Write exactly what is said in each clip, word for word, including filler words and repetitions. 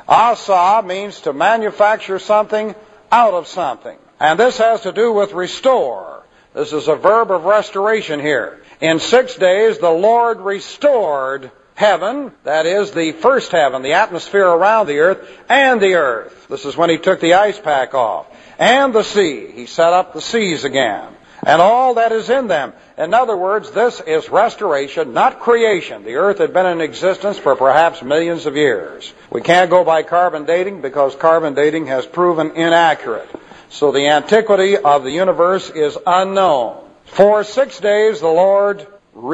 Asa means to manufacture something out of something. And this has to do with restore. This is a verb of restoration here. In six days the Lord restored heaven, that is the first heaven, the atmosphere around the earth, and the earth. This is when he took the ice pack off. And the sea. He set up the seas again. And all that is in them. In other words, this is restoration, not creation. The earth had been in existence for perhaps millions of years. We can't go by carbon dating because carbon dating has proven inaccurate. So the antiquity of the universe is unknown. For six days the Lord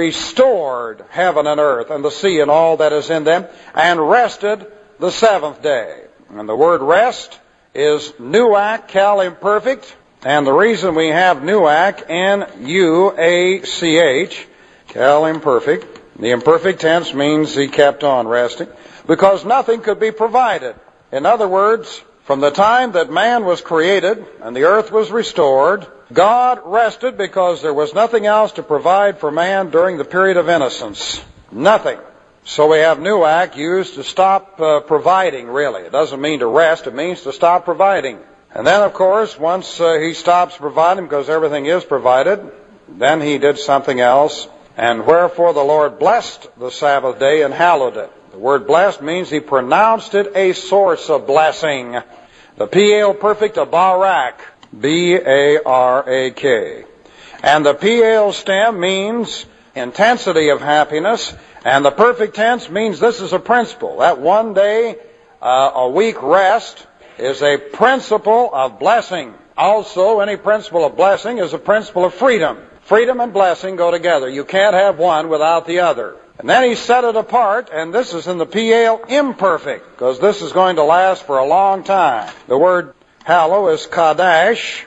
restored heaven and earth and the sea and all that is in them, and rested the seventh day. And the word rest is nuach, cal imperfect, and the reason we have nuach, N U A C H, cal imperfect, the imperfect tense means he kept on resting, because nothing could be provided. In other words, from the time that man was created and the earth was restored, God rested because there was nothing else to provide for man during the period of innocence. Nothing. So we have nuach used to stop uh, providing, really. It doesn't mean to rest, it means to stop providing. And then, of course, once uh, he stops providing, because everything is provided, then he did something else. And wherefore the Lord blessed the Sabbath day and hallowed it. The word blessed means he pronounced it a source of blessing. The P A L perfect of barak, B A R A K. And the P A L stem means intensity of happiness, and the perfect tense means this is a principle. That one day, uh, a week rest is a principle of blessing. Also, any principle of blessing is a principle of freedom. Freedom and blessing go together. You can't have one without the other. And then he set it apart, and this is in the P A L imperfect, because this is going to last for a long time. The word hallow is kadash,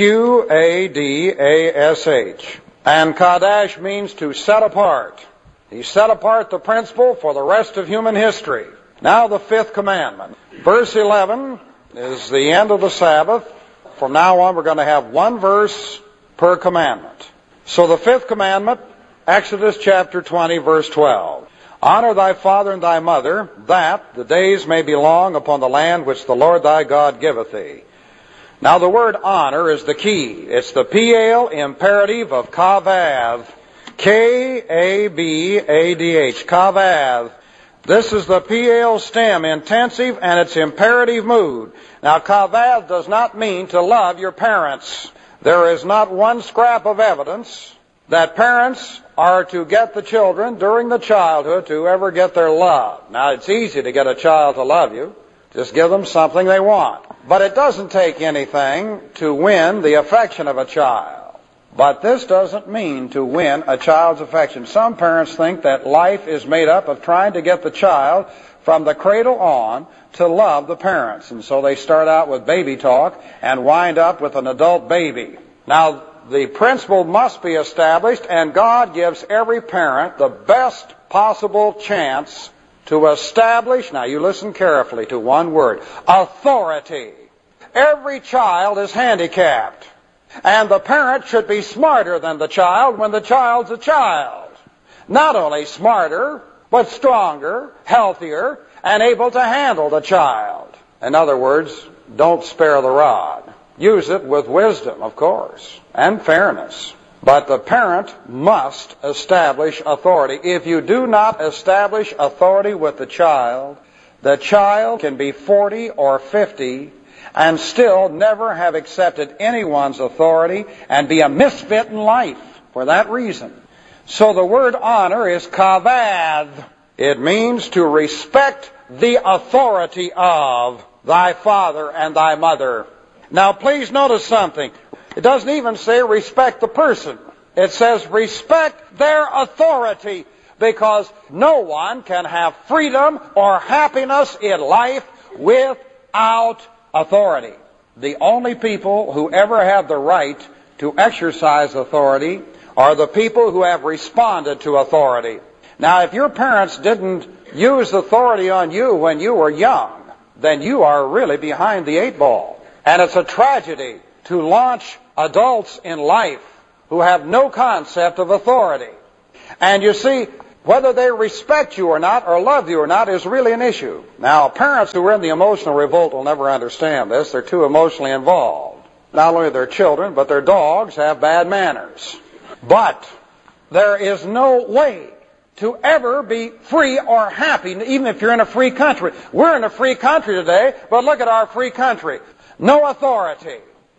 Q A D A S H. And kadash means to set apart. He set apart the principle for the rest of human history. Now the fifth commandment. Verse eleven is the end of the Sabbath. From now on we're going to have one verse per commandment. So the fifth commandment, Exodus chapter twenty, verse twelve. Honor thy father and thy mother, that the days may be long upon the land which the Lord thy God giveth thee. Now the word honor is the key. It's the P A L imperative of kavav. K A B A D H. Kavav. This is the P A L stem, intensive, and its imperative mood. Now kavav does not mean to love your parents. There is not one scrap of evidence that parents are to get the children during the childhood to ever get their love. Now, it's easy to get a child to love you. Just give them something they want. But it doesn't take anything to win the affection of a child. But this doesn't mean to win a child's affection. Some parents think that life is made up of trying to get the child from the cradle on to love the parents. And so they start out with baby talk and wind up with an adult baby. Now, the principle must be established, and God gives every parent the best possible chance to establish, now you listen carefully to one word, authority. Every child is handicapped, and the parent should be smarter than the child when the child's a child. Not only smarter, but stronger, healthier, and able to handle the child. In other words, don't spare the rod. Use it with wisdom, of course, and fairness. But the parent must establish authority. If you do not establish authority with the child, the child can be forty or fifty and still never have accepted anyone's authority and be a misfit in life for that reason. So the word honor is kavad. It means to respect the authority of thy father and thy mother. Now please notice something. It doesn't even say respect the person. It says respect their authority, because no one can have freedom or happiness in life without authority. The only people who ever have the right to exercise authority are the people who have responded to authority. Now, if your parents didn't use authority on you when you were young, then you are really behind the eight ball. And it's a tragedy to launch adults in life who have no concept of authority. And you see, whether they respect you or not or love you or not is really an issue. Now, parents who are in the emotional revolt will never understand this. They're too emotionally involved. Not only their children, but their dogs have bad manners. But there is no way to ever be free or happy, even if you're in a free country. We're in a free country today, but look at our free country. No authority.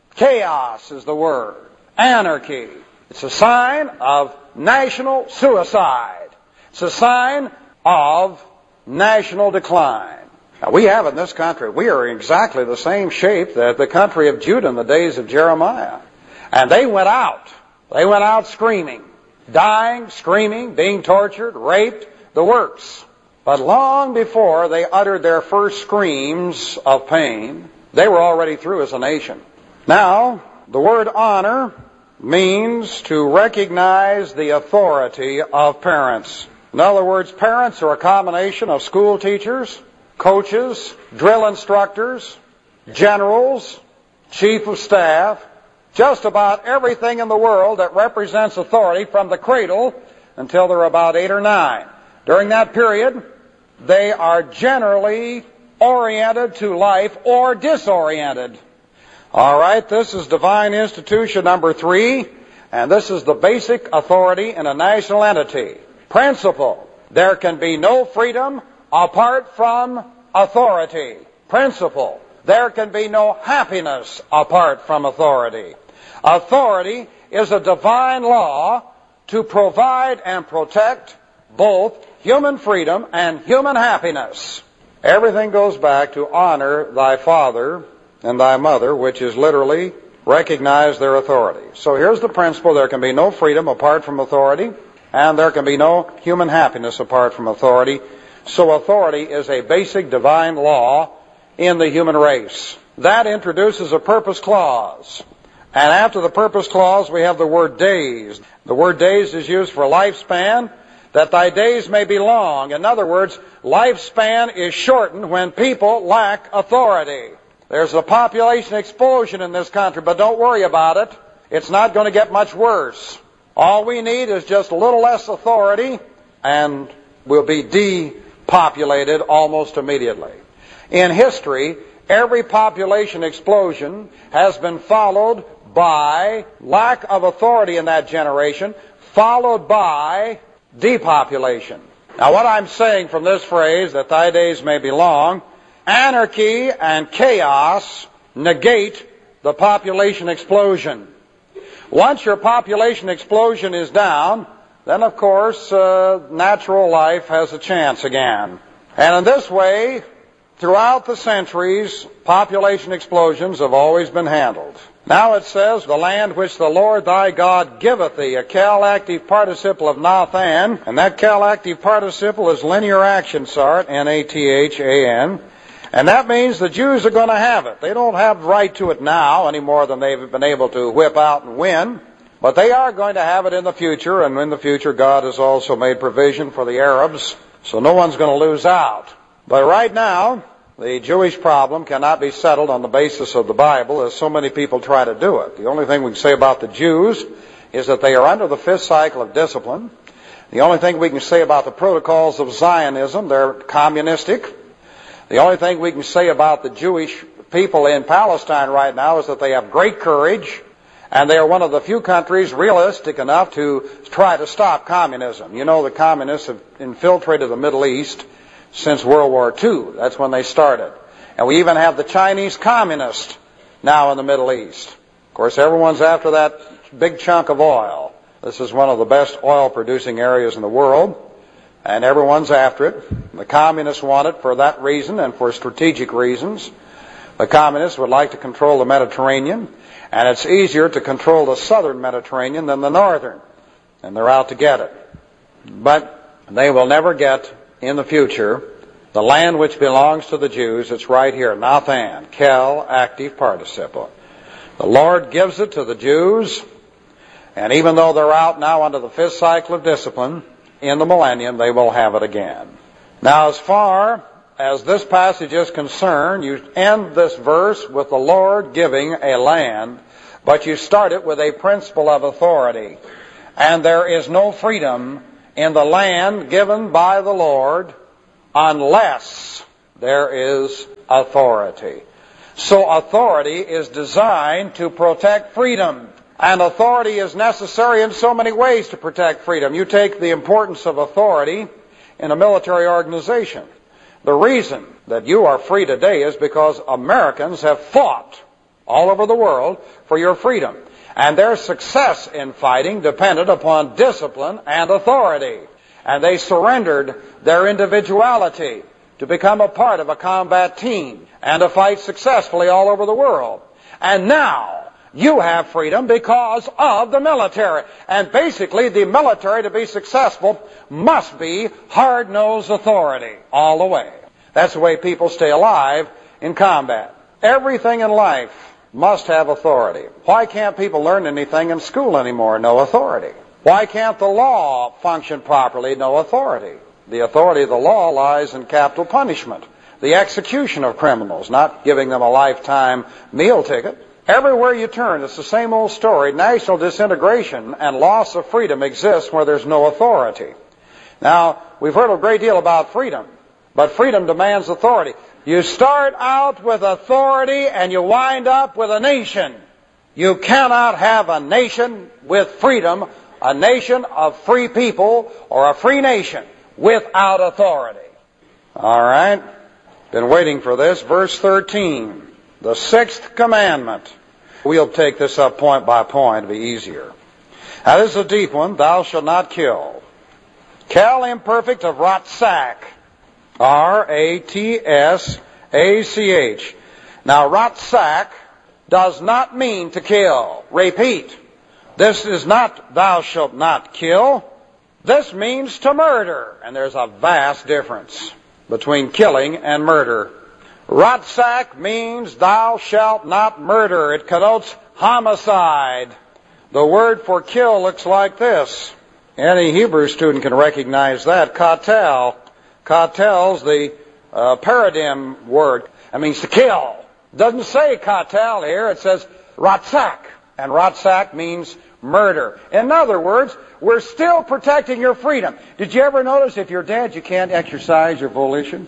Chaos is the word. Anarchy. It's a sign of national suicide. It's a sign of national decline. Now, we have in this country, we are in exactly the same shape that the country of Judah in the days of Jeremiah. And they went out. They went out screaming, dying, screaming, being tortured, raped, the works. But long before they uttered their first screams of pain, they were already through as a nation. Now, the word honor means to recognize the authority of parents. In other words, parents are a combination of school teachers, coaches, drill instructors, generals, chief of staff, just about everything in the world that represents authority from the cradle until they're about eight or nine. During that period, they are generally oriented to life or disoriented. All right, this is divine institution number three, and this is the basic authority in a national entity. Principle: there can be no freedom apart from authority. Principle: there can be no happiness apart from authority. Authority is a divine law to provide and protect both human freedom and human happiness. Everything goes back to honor thy father and thy mother, which is literally recognize their authority. So here's the principle: there can be no freedom apart from authority, and there can be no human happiness apart from authority. So authority is a basic divine law in the human race. That introduces a purpose clause. And after the purpose clause, we have the word days. The word days is used for lifespan, that thy days may be long. In other words, lifespan is shortened when people lack authority. There's a population explosion in this country, but don't worry about it. It's not going to get much worse. All we need is just a little less authority, and we'll be depopulated almost immediately. In history, every population explosion has been followed by lack of authority in that generation, followed by depopulation. Now, what I'm saying from this phrase, that thy days may be long, anarchy and chaos negate the population explosion. Once your population explosion is down, then of course uh, natural life has a chance again. And in this way, throughout the centuries, population explosions have always been handled. Now it says, the land which the Lord thy God giveth thee, a cal-active participle of nathan, and that cal-active participle is linear action, sart, N A T H A N, and that means the Jews are going to have it. They don't have right to it now any more than they've been able to whip out and win, but they are going to have it in the future, and in the future God has also made provision for the Arabs, so no one's going to lose out. But right now, the Jewish problem cannot be settled on the basis of the Bible, as so many people try to do it. The only thing we can say about the Jews is that they are under the fifth cycle of discipline. The only thing we can say about the protocols of Zionism, they're communistic. The only thing we can say about the Jewish people in Palestine right now is that they have great courage, and they are one of the few countries realistic enough to try to stop communism. You know, the communists have infiltrated the Middle East since World War Two. That's when they started. And we even have the Chinese communists now in the Middle East. Of course, everyone's after that big chunk of oil. This is one of the best oil-producing areas in the world, and everyone's after it. The communists want it for that reason and for strategic reasons. The communists would like to control the Mediterranean, and it's easier to control the southern Mediterranean than the northern, and they're out to get it. But they will never get, in the future, the land which belongs to the Jews. It's right here, nathan, kel, active participle. The Lord gives it to the Jews, and even though they're out now under the fifth cycle of discipline, in the millennium they will have it again. Now, as far as this passage is concerned, you end this verse with the Lord giving a land, but you start it with a principle of authority. And there is no freedom in the land given by the Lord unless there is authority. So authority is designed to protect freedom. And authority is necessary in so many ways to protect freedom. You take the importance of authority in a military organization. The reason that you are free today is because Americans have fought all over the world for your freedom. And their success in fighting depended upon discipline and authority. And they surrendered their individuality to become a part of a combat team and to fight successfully all over the world. And now, you have freedom because of the military. And basically, the military, to be successful, must be hard-nosed authority all the way. That's the way people stay alive in combat. Everything in life must have authority. Why can't people learn anything in school anymore? No authority. Why can't the law function properly? No authority. The authority of the law lies in capital punishment, the execution of criminals, not giving them a lifetime meal ticket. Everywhere you turn, it's the same old story. National disintegration and loss of freedom exists where there's no authority. Now, we've heard a great deal about freedom, but freedom demands authority. You start out with authority and you wind up with a nation. You cannot have a nation with freedom, a nation of free people, or a free nation without authority. All right? Been waiting for this. Verse thirteen. The sixth commandment. We'll take this up point by point. It'll be easier. Now, this is a deep one. Thou shalt not kill. Cal imperfect of Ratzach. R A T S A C H. Now, Ratzach does not mean to kill. Repeat. This is not thou shalt not kill. This means to murder. And there's a vast difference between killing and murder. Ratzach means thou shalt not murder. It connotes homicide. The word for kill looks like this. Any Hebrew student can recognize that. Katel. Katel's the uh, paradigm word. It means to kill. It doesn't say katel here. It says Ratzach. And Ratzach means murder. In other words, we're still protecting your freedom. Did you ever notice if you're dead you can't exercise your volition?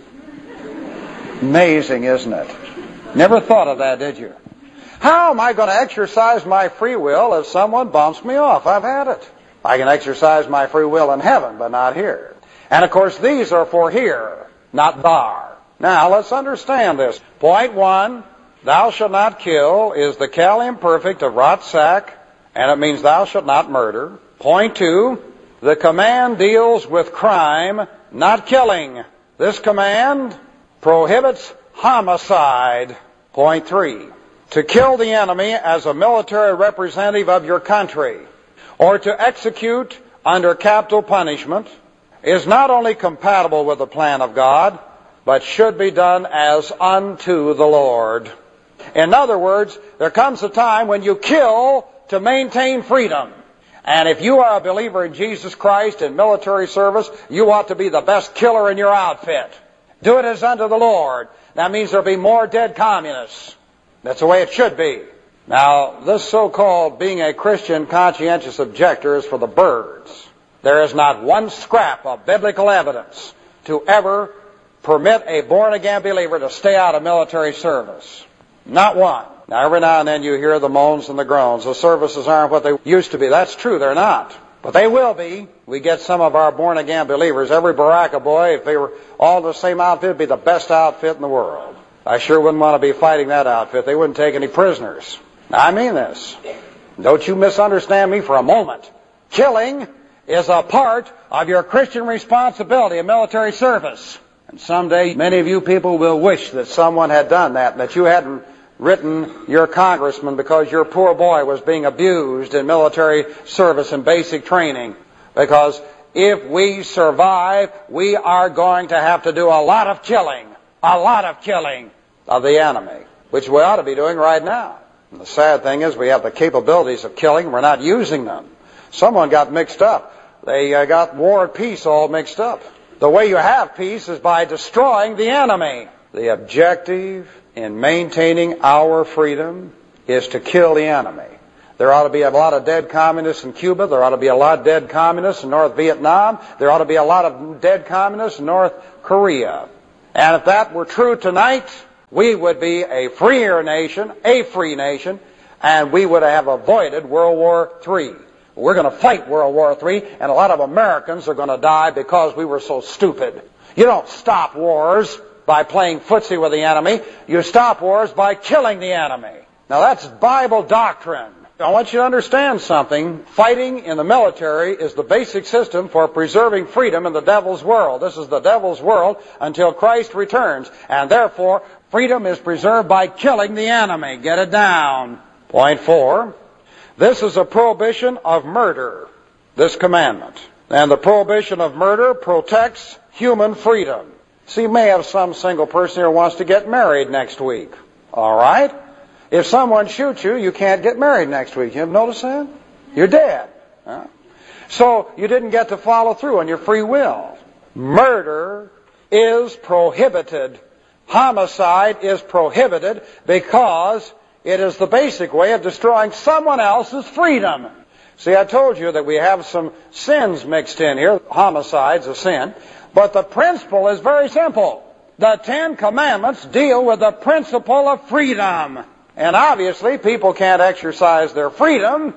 Amazing, isn't it? Never thought of that, did you? How am I going to exercise my free will if someone bumps me off? I've had it. I can exercise my free will in heaven, but not here. And of course, these are for here, not thar. Now, let's understand this. Point one, thou shalt not kill is the cal imperfect of Ratzach, and it means thou shalt not murder. Point two, the command deals with crime, not killing. This command prohibits homicide. Point three, to kill the enemy as a military representative of your country or to execute under capital punishment is not only compatible with the plan of God, but should be done as unto the Lord. In other words, there comes a time when you kill to maintain freedom. And if you are a believer in Jesus Christ in military service, you ought to be the best killer in your outfit. Do it as unto the Lord. That means there'll be more dead communists. That's the way it should be. Now, this so-called being a Christian conscientious objector is for the birds. There is not one scrap of biblical evidence to ever permit a born-again believer to stay out of military service. Not one. Now, every now and then you hear the moans and the groans. The services aren't what they used to be. That's true, they're not. But they will be. We get some of our born-again believers. Every Baraka boy, if they were all the same outfit, would be the best outfit in the world. I sure wouldn't want to be fighting that outfit. They wouldn't take any prisoners. Now, I mean this. Don't you misunderstand me for a moment. Killing is a part of your Christian responsibility in military service. And someday, many of you people will wish that someone had done that, and that you hadn't written your congressman because your poor boy was being abused in military service and basic training. Because if we survive, we are going to have to do a lot of killing, a lot of killing of the enemy, which we ought to be doing right now. And the sad thing is we have the capabilities of killing, we're not using them. Someone got mixed up. They uh, got war and peace all mixed up. The way you have peace is by destroying the enemy. The objective in maintaining our freedom is to kill the enemy. There ought to be a lot of dead communists in Cuba. There ought to be a lot of dead communists in North Vietnam. There ought to be a lot of dead communists in North Korea. And if that were true tonight, we would be a freer nation, a free nation, and we would have avoided World War Three. We're going to fight World War Three, and a lot of Americans are going to die because we were so stupid. You don't stop wars by playing footsie with the enemy. You stop wars by killing the enemy. Now that's Bible doctrine. I want you to understand something. Fighting in the military is the basic system for preserving freedom in the devil's world. This is the devil's world until Christ returns. And therefore, freedom is preserved by killing the enemy. Get it down. Point four. This is a prohibition of murder, this commandment. And the prohibition of murder protects human freedom. See, you may have some single person here who wants to get married next week. All right? If someone shoots you, you can't get married next week. You have noticed that? You're dead. Huh? So you didn't get to follow through on your free will. Murder is prohibited. Homicide is prohibited because it is the basic way of destroying someone else's freedom. See, I told you that we have some sins mixed in here. Homicide's a sin. But the principle is very simple. The Ten Commandments deal with the principle of freedom. And obviously, people can't exercise their freedom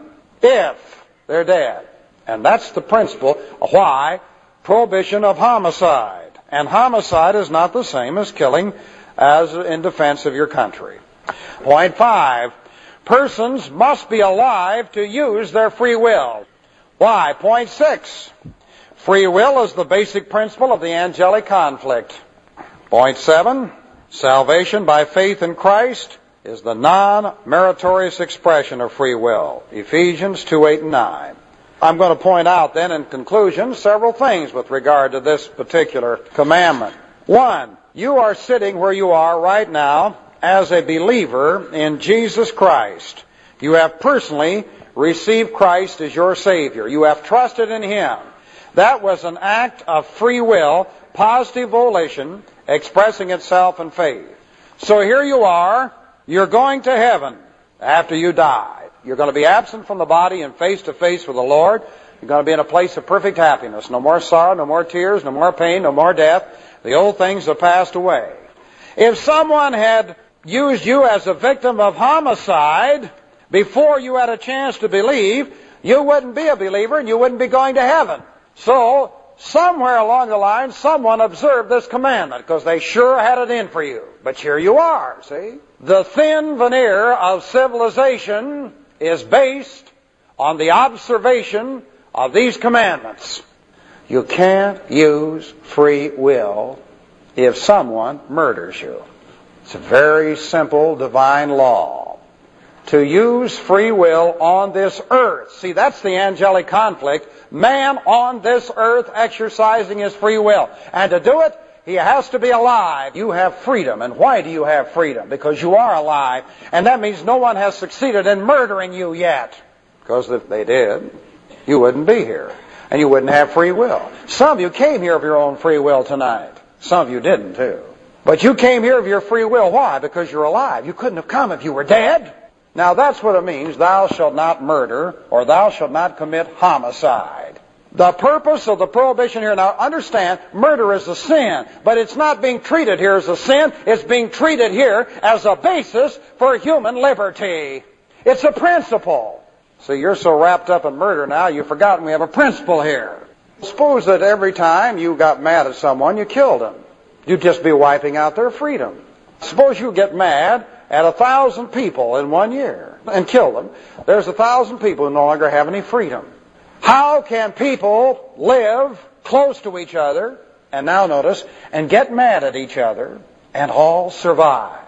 if they're dead. And that's the principle why prohibition of homicide. And homicide is not the same as killing as in defense of your country. Point five. Persons must be alive to use their free will. Why? Point six. Free will is the basic principle of the angelic conflict. Point seven. Salvation by faith in Christ is the non-meritorious expression of free will. Ephesians two, eight, and nine. I'm going to point out then in conclusion several things with regard to this particular commandment. One, you are sitting where you are right now as a believer in Jesus Christ. You have personally received Christ as your Savior. You have trusted in Him. That was an act of free will, positive volition, expressing itself in faith. So here you are. You're going to heaven after you die. You're going to be absent from the body and face to face with the Lord. You're going to be in a place of perfect happiness. No more sorrow, no more tears, no more pain, no more death. The old things have passed away. If someone had used you as a victim of homicide before you had a chance to believe, you wouldn't be a believer and you wouldn't be going to heaven. So, somewhere along the line, someone observed this commandment because they sure had it in for you. But here you are, see? The thin veneer of civilization is based on the observation of these commandments. You can't use free will if someone murders you. It's a very simple divine law. To use free will on this earth. See, that's the angelic conflict. Man on this earth exercising his free will. And to do it, he has to be alive. You have freedom. And why do you have freedom? Because you are alive. And that means no one has succeeded in murdering you yet. Because if they did, you wouldn't be here. And you wouldn't have free will. Some of you came here of your own free will tonight. Some of you didn't too. But you came here of your free will. Why? Because you're alive. You couldn't have come if you were dead. Now that's what it means, thou shalt not murder, or thou shalt not commit homicide. The purpose of the prohibition here, now understand, murder is a sin, but it's not being treated here as a sin, it's being treated here as a basis for human liberty. It's a principle. See, you're so wrapped up in murder now, you've forgotten we have a principle here. Suppose that every time you got mad at someone, you killed them. You'd just be wiping out their freedom. Suppose you get mad at a thousand people in one year and kill them. There's a thousand people who no longer have any freedom. How can people live close to each other, and now notice, and get mad at each other, and all survive?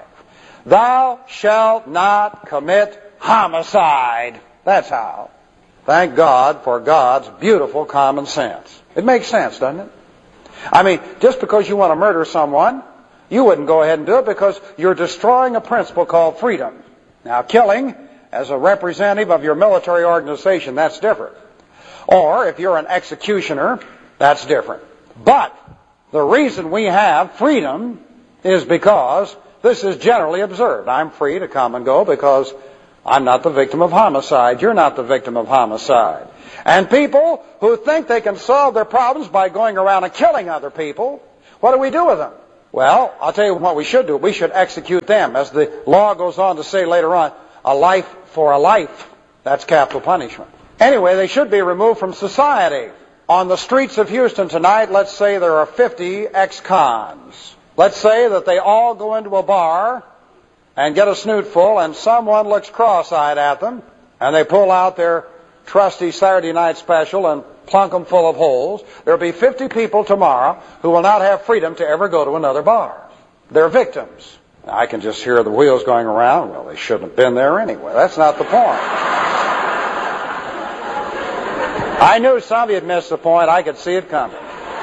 Thou shalt not commit homicide. That's how. Thank God for God's beautiful common sense. It makes sense, doesn't it? I mean, just because you want to murder someone, you wouldn't go ahead and do it because you're destroying a principle called freedom. Now, killing as a representative of your military organization, that's different. Or if you're an executioner, that's different. But the reason we have freedom is because this is generally observed. I'm free to come and go because I'm not the victim of homicide. You're not the victim of homicide. And people who think they can solve their problems by going around and killing other people, what do we do with them? Well, I'll tell you what we should do. We should execute them. As the law goes on to say later on, a life for a life. That's capital punishment. Anyway, they should be removed from society. On the streets of Houston tonight, let's say there are fifty ex-cons. Let's say that they all go into a bar and get a snootful, and someone looks cross-eyed at them, and they pull out their trusty Saturday night special and plunk them full of holes. There'll be fifty people tomorrow who will not have freedom to ever go to another bar. They're victims. Now, I can just hear the wheels going around. Well, they shouldn't have been there anyway. That's not the point. I knew some of you'd missed the point. I could see it coming.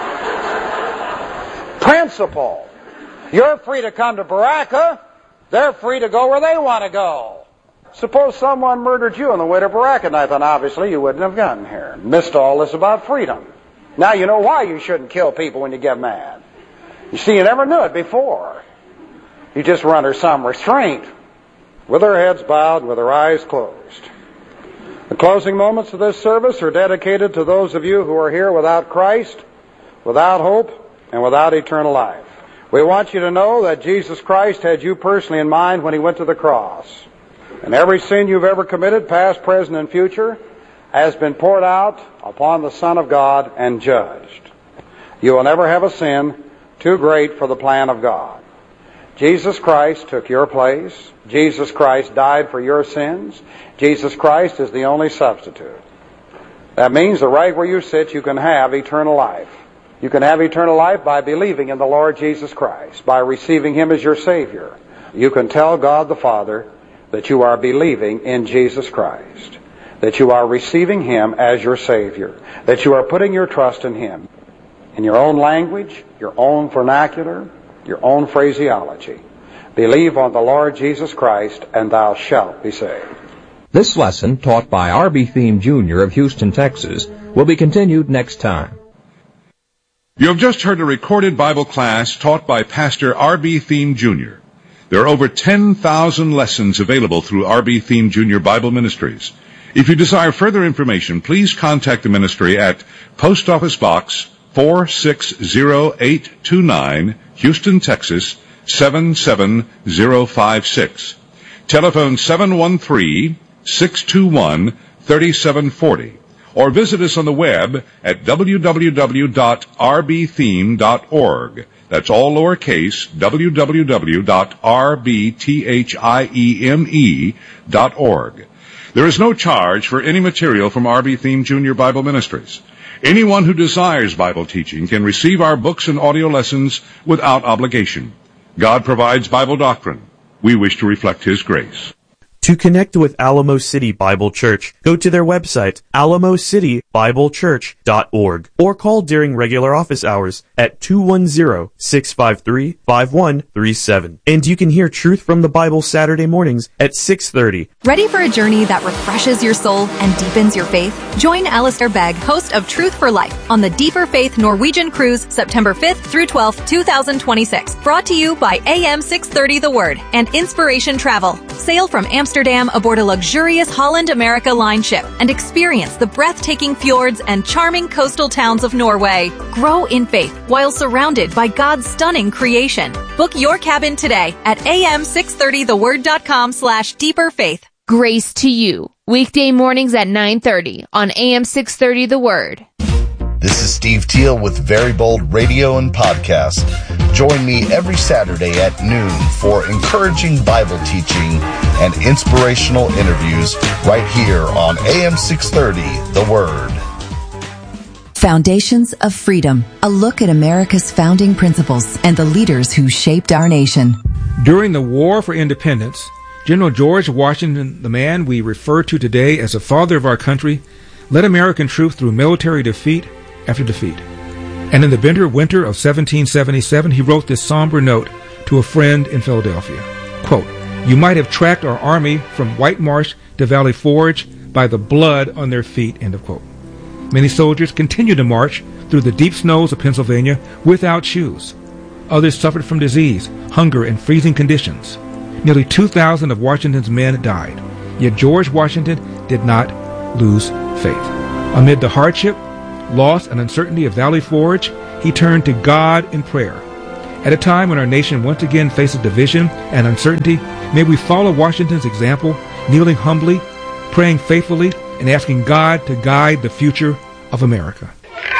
Principle. You're free to come to Baraka. They're free to go where they want to go. Suppose someone murdered you on the way to Baraka tonight, then obviously you wouldn't have gotten here. Missed all this about freedom. Now you know why you shouldn't kill people when you get mad. You see, you never knew it before. You just were under some restraint, with their heads bowed, with their eyes closed. The closing moments of this service are dedicated to those of you who are here without Christ, without hope, and without eternal life. We want you to know that Jesus Christ had you personally in mind when he went to the cross. And every sin you've ever committed, past, present, and future, has been poured out upon the Son of God and judged. You will never have a sin too great for the plan of God. Jesus Christ took your place. Jesus Christ died for your sins. Jesus Christ is the only substitute. That means that right where you sit, you can have eternal life. You can have eternal life by believing in the Lord Jesus Christ, by receiving him as your Savior. You can tell God the Father that you are believing in Jesus Christ, that you are receiving him as your Savior, that you are putting your trust in him, in your own language, your own vernacular, your own phraseology. Believe on the Lord Jesus Christ, and thou shalt be saved. This lesson, taught by R B Thiem Junior of Houston, Texas, will be continued next time. You have just heard a recorded Bible class taught by Pastor R B Thiem Junior There are over ten thousand lessons available through R B Thiem Junior Bible Ministries. If you desire further information, please contact the ministry at Post Office Box four six zero eight two nine, Houston, Texas seven seven zero five six. Telephone seven one three, six two one, three seven four zero. Or visit us on the web at w w w dot r b thiem dot org. That's all lowercase, w w w dot r b thiem dot org. There is no charge for any material from R B Thiem Junior Bible Ministries. Anyone who desires Bible teaching can receive our books and audio lessons without obligation. God provides Bible doctrine. We wish to reflect his grace. To connect with Alamo City Bible Church, go to their website, alamo city bible church dot org, or call during regular office hours at two one zero, six five three, five one three seven. And you can hear Truth from the Bible Saturday mornings at six thirty. Ready for a journey that refreshes your soul and deepens your faith? Join Alistair Begg, host of Truth for Life, on the Deeper Faith Norwegian Cruise, September fifth through twelfth, twenty twenty-six. Brought to you by A M six thirty The Word and Inspiration Travel. Sail from Amsterdam aboard a luxurious Holland America Line ship and experience the breathtaking fjords and charming coastal towns of Norway. Grow in faith while surrounded by God's stunning creation. Book your cabin today at a m six thirty the word dot com slash deeper faith. Grace to you. Weekday mornings at nine thirty on A M six thirty The Word. This is Steve Teal with Very Bold Radio and Podcast. Join me every Saturday at noon for encouraging Bible teaching and inspirational interviews right here on A M six thirty The Word. Foundations of Freedom, a look at America's founding principles and the leaders who shaped our nation. During the War for Independence, General George Washington, the man we refer to today as the father of our country, led American troops through military defeat after defeat. And in the bitter winter of seventeen seventy-seven, he wrote this somber note to a friend in Philadelphia. Quote, "You might have tracked our army from White Marsh to Valley Forge by the blood on their feet," end of quote. Many soldiers continued to march through the deep snows of Pennsylvania without shoes. Others suffered from disease, hunger, and freezing conditions. Nearly two thousand of Washington's men died. Yet George Washington did not lose faith. Amid the hardship, loss, and uncertainty of Valley Forge, he turned to God in prayer. At a time when our nation once again faces division and uncertainty, may we follow Washington's example, kneeling humbly, praying faithfully, and asking God to guide the future of America.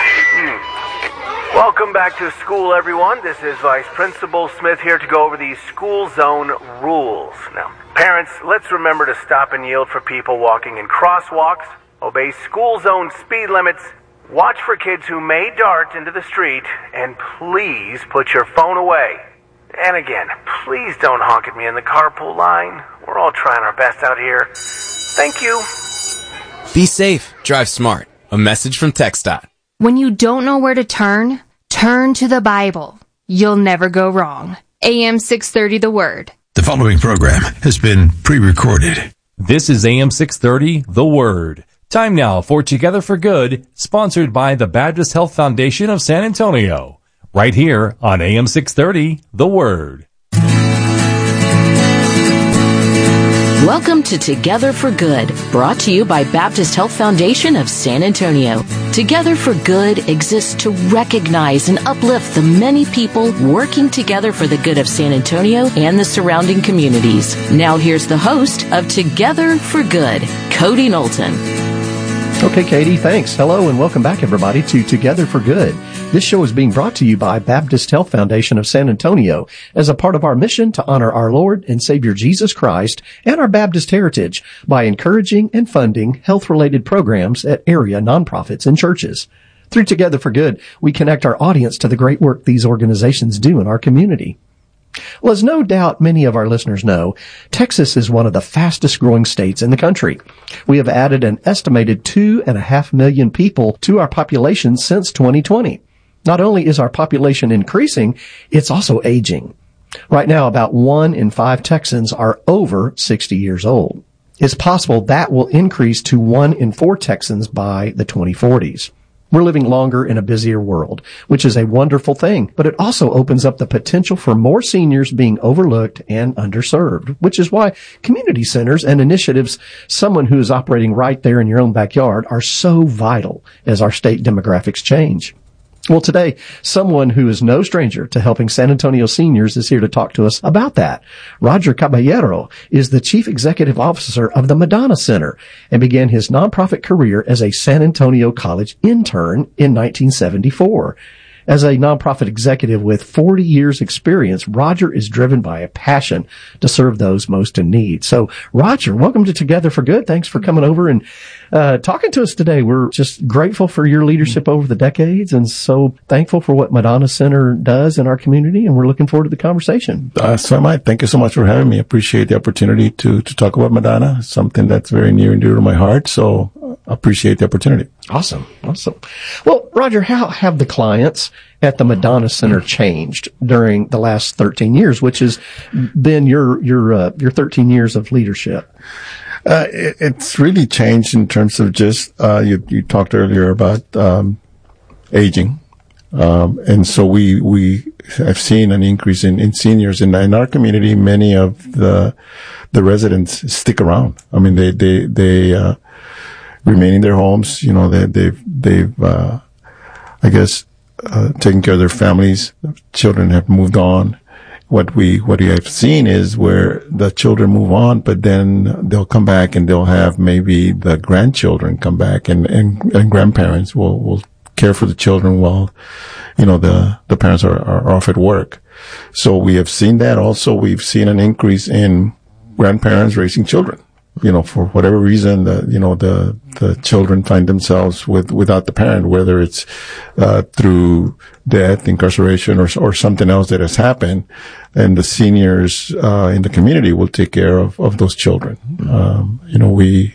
Welcome back to school, everyone. This is Vice Principal Smith here to go over these school zone rules. Now, parents, let's remember to stop and yield for people walking in crosswalks, obey school zone speed limits, watch for kids who may dart into the street, and please put your phone away. And again, please don't honk at me in the carpool line. We're all trying our best out here. Thank you. Be safe. Drive smart. A message from TxDOT. When you don't know where to turn, turn to the Bible. You'll never go wrong. A M six thirty The Word. The following program has been pre-recorded. This is A M six thirty The Word. Time now for Together for Good, sponsored by the Baptist Health Foundation of San Antonio. Right here on A M six thirty The Word. Welcome to Together for Good, brought to you by Baptist Health Foundation of San Antonio. Together for Good exists to recognize and uplift the many people working together for the good of San Antonio and the surrounding communities. Now here's the host of Together for Good, Cody Knowlton. Okay, Katie, thanks. Hello and welcome back, everybody, to Together for Good. This show is being brought to you by Baptist Health Foundation of San Antonio as a part of our mission to honor our Lord and Savior Jesus Christ and our Baptist heritage by encouraging and funding health-related programs at area nonprofits and churches. Through Together for Good, we connect our audience to the great work these organizations do in our community. Well, as no doubt many of our listeners know, Texas is one of the fastest growing states in the country. We have added an estimated two and a half million people to our population since twenty twenty. Not only is our population increasing, it's also aging. Right now, about one in five Texans are over sixty years old. It's possible that will increase to one in four Texans by the twenty forties. We're living longer in a busier world, which is a wonderful thing, but it also opens up the potential for more seniors being overlooked and underserved, which is why community centers and initiatives, someone who is operating right there in your own backyard, are so vital as our state demographics change. Well, today, someone who is no stranger to helping San Antonio seniors is here to talk to us about that. Roger Caballero is the Chief Executive Officer of the Madonna Center and began his nonprofit career as a San Antonio College intern in nineteen seventy-four. As a nonprofit executive with forty years experience, Roger is driven by a passion to serve those most in need. So, Roger, welcome to Together for Good. Thanks for coming over and uh talking to us today. We're just grateful for your leadership over the decades and so thankful for what Madonna Center does in our community, and we're looking forward to the conversation. Uh, so am I. Thank you so much for having me. I appreciate the opportunity to, to talk about Madonna, something that's very near and dear to my heart. So I appreciate the opportunity. Awesome. Awesome. Well, Roger, how have the clients at the Madonna Center changed during the last thirteen years, which has been your, your, uh, your thirteen years of leadership? Uh, it, it's really changed in terms of just, uh, you, you talked earlier about, um, aging. Um, and so we, we have seen an increase in, in seniors in, in our community. Many of the, the residents stick around. I mean, they, they, they, uh, remain in their homes. You know, they, they've, they've, uh, I guess, uh, taken care of their families. Children have moved on. What we, what we have seen is where the children move on, but then they'll come back and they'll have maybe the grandchildren come back and, and, and grandparents will, will care for the children while, you know, the, the parents are, are off at work. So we have seen that. Also, we've seen an increase in grandparents raising children. You know, for whatever reason, the, you know, the, the children find themselves with, without the parent, whether it's, uh, through death, incarceration, or, or something else that has happened. And the seniors, uh, in the community will take care of, of those children. Um, you know, we,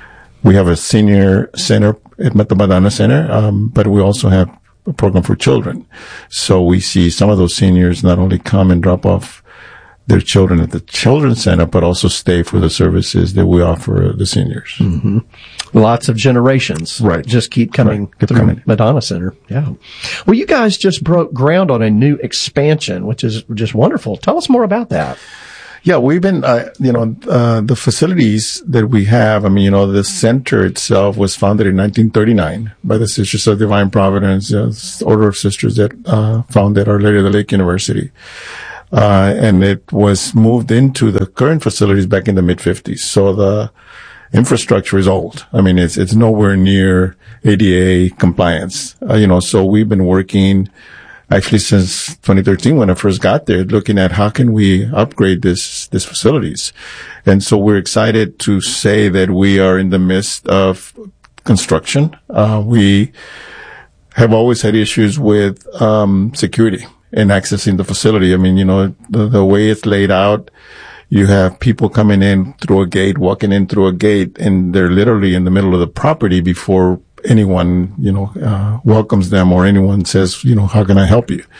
we have a senior center at the Madonna Center, um, but we also have a program for children. So we see some of those seniors not only come and drop off their children at the children's center, but also stay for the services that we offer the seniors. Mm-hmm. Lots of generations. Right. Just keep coming right. keep through coming. Madonna Center. Yeah. Well, you guys just broke ground on a new expansion, which is just wonderful. Tell us more about that. Yeah, we've been, uh, you know, uh, the facilities that we have, I mean, you know, the center itself was founded in nineteen thirty-nine by the Sisters of Divine Providence, uh, Order of Sisters that, uh, founded Our Lady of the Lake University. Uh, and it was moved into the current facilities back in the mid fifties. So the infrastructure is old. I mean, it's, it's nowhere near A D A compliance. Uh, you know, so we've been working actually since twenty thirteen when I first got there, looking at how can we upgrade this, this facilities. And so we're excited to say that we are in the midst of construction. Uh, we have always had issues with, um, security and accessing the facility. I mean, you know, the, the way it's laid out, you have people coming in through a gate, walking in through a gate, and they're literally in the middle of the property before anyone, you know, uh, welcomes them or anyone says, you know, how can I help you?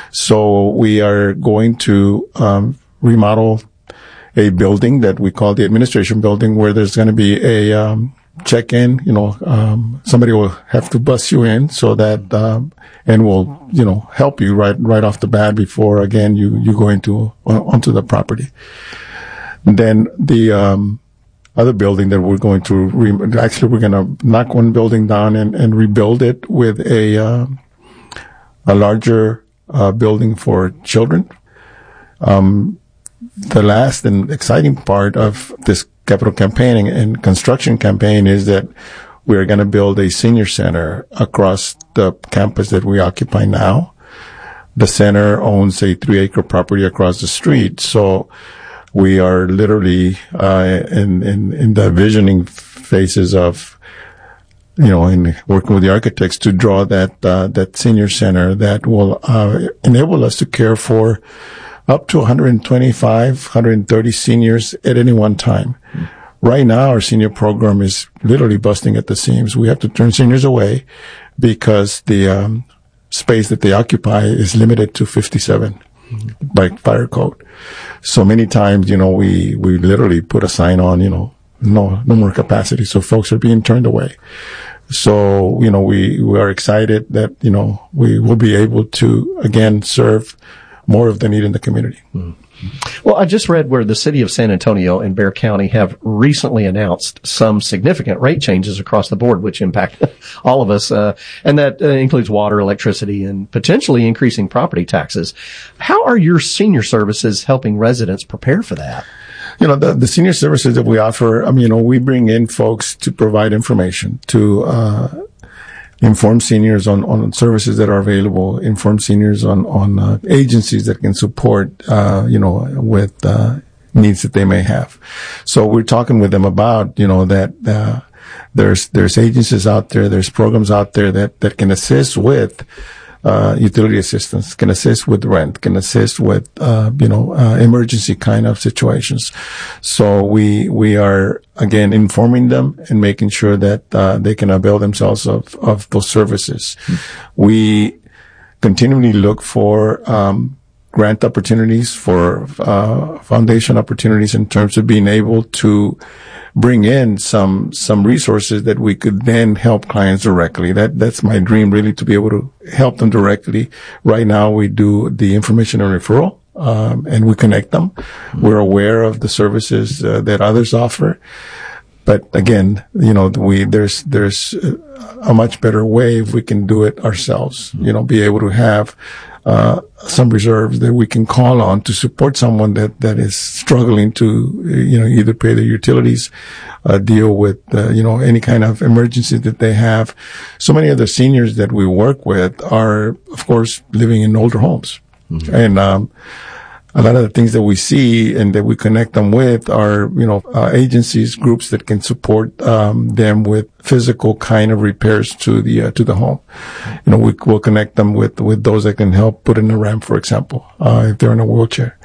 So we are going to, um, remodel a building that we call the administration building where there's going to be a, um, check-in, you know, um, somebody will have to bus you in so that, um, and will, you know, help you right, right off the bat before, again, you, you go into, uh, onto the property. And then the, um, other building that we're going to re- actually we're going to knock one building down and, and rebuild it with a uh, a larger uh, building for children. Um, the last and exciting part of this capital campaign and construction campaign is that we're going to build a senior center across the campus that we occupy now. The center owns a three acre property across the street, so we are literally, uh, in, in, in the visioning phases of, you know, in working with the architects to draw that, uh, that senior center that will, uh, enable us to care for up to one hundred twenty-five, one hundred thirty seniors at any one time. Mm-hmm. Right now, our senior program is literally busting at the seams. We have to turn seniors away because the, um, space that they occupy is limited to fifty-seven. By fire code. So many times, you know, we, we literally put a sign on, you know, no, no more capacity. So folks are being turned away. So, you know, we, we are excited that, you know, we will be able to again serve more of the need in the community. Mm. Well, I just read where the city of San Antonio and Bexar County have recently announced some significant rate changes across the board, which impact all of us, uh, and that uh, includes water, electricity, and potentially increasing property taxes. How are your senior services helping residents prepare for that? You know, the, the senior services that we offer, I mean, you know, we bring in folks to provide information, to, uh, inform seniors on, on services that are available, inform seniors on, on, uh, agencies that can support, uh, you know, with, uh, needs that they may have. So we're talking with them about, you know, that, uh, there's, there's agencies out there, there's programs out there that, that can assist with, uh, utility assistance, can assist with rent, can assist with, uh, you know, uh, emergency kind of situations. So we, we are, again, informing them and making sure that, uh, they can avail themselves of, of those services. Mm-hmm. We continually look for, um, grant opportunities, for, uh, foundation opportunities in terms of being able to bring in some, some resources that we could then help clients directly. That, that's my dream, really, to be able to help them directly. Right now, we do the information and referral, um, and we connect them. We're aware of the services uh, that others offer. But again, you know, we, there's, there's a much better way if we can do it ourselves, you know, be able to have, uh, some reserves that we can call on to support someone that, that is struggling to, you know, either pay their utilities, uh, deal with, uh, you know, any kind of emergency that they have. So many of the seniors that we work with are, of course, living in older homes. Mm-hmm. And, um, a lot of the things that we see and that we connect them with are, you know, uh, agencies, groups that can support um, them with physical kind of repairs to the uh, to the home. You know, we will connect them with with those that can help put in a ramp, for example, uh, if they're in a wheelchair.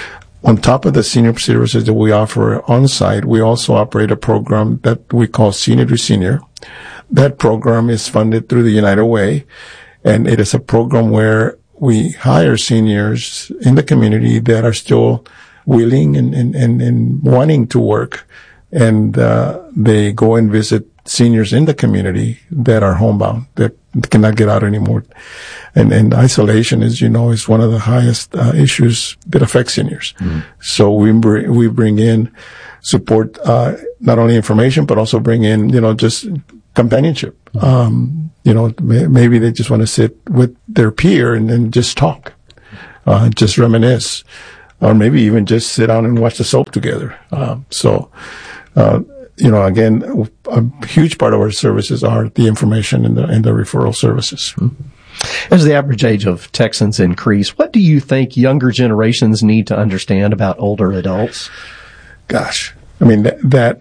On top of the senior services that we offer on site, we also operate a program that we call Senior to Senior. That program is funded through the United Way, and it is a program where we hire seniors in the community that are still willing and, and, and, and wanting to work. And, uh, they go and visit seniors in the community that are homebound, that cannot get out anymore. And, and isolation, as you know, is one of the highest uh, issues that affect seniors. Mm-hmm. So we bring, we bring in support, uh, not only information, but also bring in, you know, just companionship. Mm-hmm. Um, you know, may, maybe they just want to sit with their peer and then just talk, uh, just reminisce, or maybe even just sit down and watch the soap together. Um, so, uh, you know, again, a huge part of our services are the information and the, and the referral services. As the average age of Texans increase, what do you think younger generations need to understand about older adults? Gosh, I mean, that, that,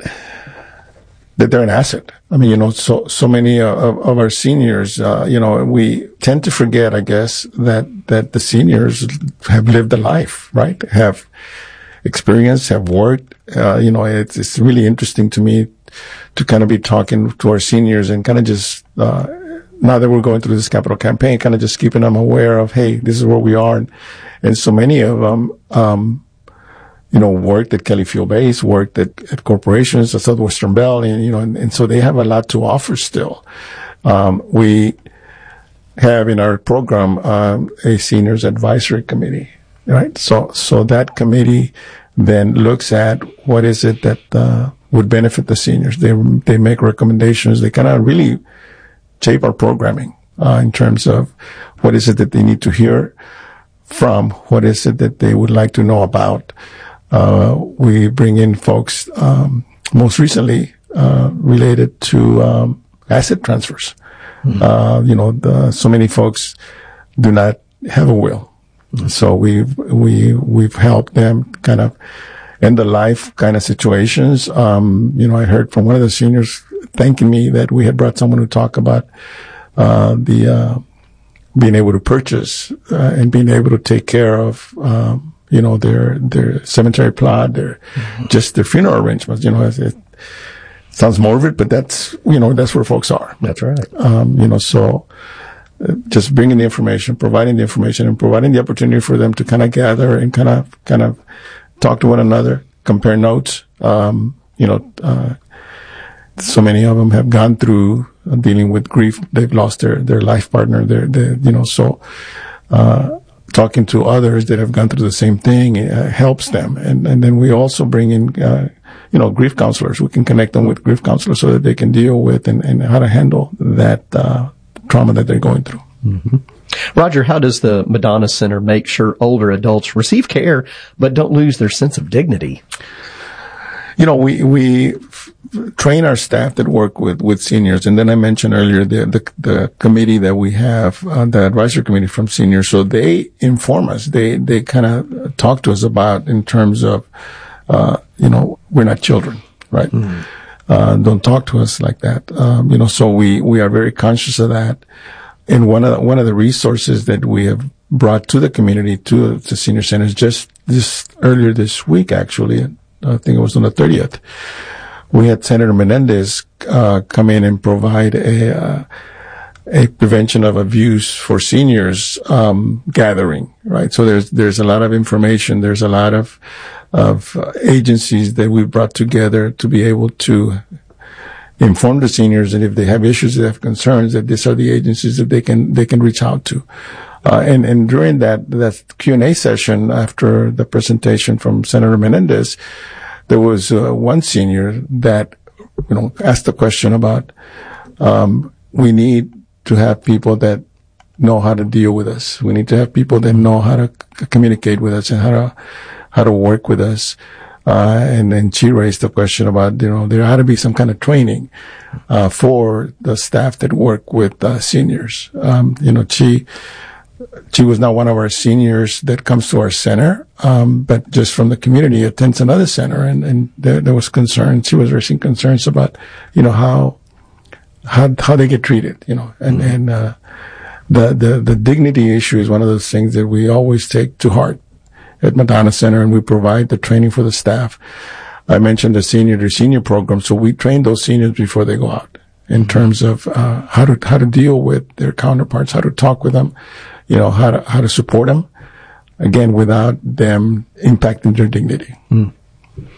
that they're an asset. I mean, you know, so, so many of, of our seniors, uh, you know, we tend to forget, I guess, that, that the seniors have lived a life, right? Have experience, have worked. Uh, you know, it's, it's really interesting to me to kind of be talking to our seniors and kind of just, uh, now that we're going through this capital campaign, kind of just keeping them aware of, hey, this is where we are. And, and so many of them, um, you know, worked at Kelly Field Base, worked at, at corporations, at Southwestern Bell, and, you know, and, and so they have a lot to offer still. Um, we have in our program, um, a seniors advisory committee. Right. So, so that committee then looks at what is it that, uh, would benefit the seniors. They, they make recommendations. They kind of really shape our programming, uh, in terms of what is it that they need to hear from, what is it that they would like to know about. Uh, we bring in folks, um, most recently, uh, related to, um, asset transfers. Mm-hmm. Uh, you know, the, so many folks do not have a will. So we've, we, we've helped them kind of end the life kind of situations. Um, you know, I heard from one of the seniors thanking me that we had brought someone to talk about, uh, the, uh, being able to purchase, uh, and being able to take care of, um, you know, their, their cemetery plot, their, mm-hmm. just their funeral arrangements. You know, it, it sounds morbid, but that's, you know, that's where folks are. That's right. Um, you know, so, just bringing the information, providing the information, and providing the opportunity for them to kind of gather and kind of, kind of talk to one another, compare notes. Um, you know, uh, so many of them have gone through uh, dealing with grief. They've lost their, their life partner. Their, their, you know, so, uh, talking to others that have gone through the same thing uh, helps them. And, and then we also bring in, uh, you know, grief counselors. We can connect them with grief counselors so that they can deal with and, and how to handle that, uh, trauma that they're going through. Mm-hmm. Roger, how does the Madonna Center make sure older adults receive care but don't lose their sense of dignity? You know, we we f- train our staff that work with, with seniors, and then I mentioned earlier the the, the committee that we have, uh, the advisory committee from seniors. So they inform us. They they kind of talk to us about in terms of, uh, you know, we're not children, right? Mm-hmm. Uh, don't talk to us like that. Um, you know, so we, we are very conscious of that. And one of the, one of the resources that we have brought to the community, to the senior centers, just this earlier this week, actually, I think it was on the thirtieth, we had Senator Menendez, uh, come in and provide a, uh, a prevention of abuse for seniors, um, gathering, right? So there's, there's a lot of information. There's a lot of, of uh, agencies that we brought together to be able to inform the seniors, and if they have issues, they have concerns, that these are the agencies that they can, they can reach out to. Uh, and, and during that, that Q and A session after the presentation from Senator Menendez, there was, uh, one senior that, you know, asked the question about, um, we need to have people that know how to deal with us. We need to have people that know how to c- communicate with us and how to, how to work with us. Uh, and then she raised the question about, you know, there ought to be some kind of training, uh, for the staff that work with, uh, seniors. Um, you know, she, she was not one of our seniors that comes to our center, um, but just from the community attends another center, and, and there, there was concern. She was raising concerns about, you know, how, how, how they get treated, you know, and, mm-hmm. and, uh, the, the, the dignity issue is one of those things that we always take to heart at Madonna Center, and we provide the training for the staff. I mentioned the senior to senior program, so we train those seniors before they go out in mm-hmm. terms of, uh, how to, how to deal with their counterparts, how to talk with them, you know, how to, how to support them, again, without them impacting their dignity. Mm.